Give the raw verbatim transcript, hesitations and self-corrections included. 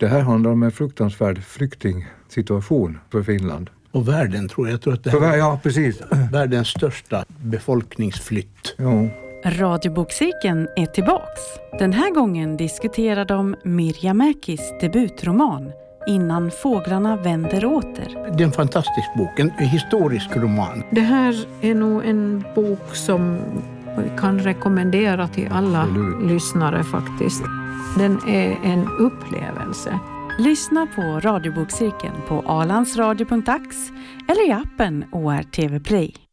det här handlar om en fruktansvärd flyktingsituation för Finland. Och världen tror jag. jag tror att det här för, ja, precis. är världens största befolkningsflytt. Ja. Radiobokcirkeln är tillbaks. Den här gången diskuterar de Mirja Mäkis debutroman Innan fåglarna vänder åter. Det är en fantastisk bok, en historisk roman. Det här är nog en bok som vi kan rekommendera till alla Absolut. lyssnare faktiskt. Den är en upplevelse. Lyssna på Radiobokcirkeln på alandsradio punkt ax eller i appen O R T V Play.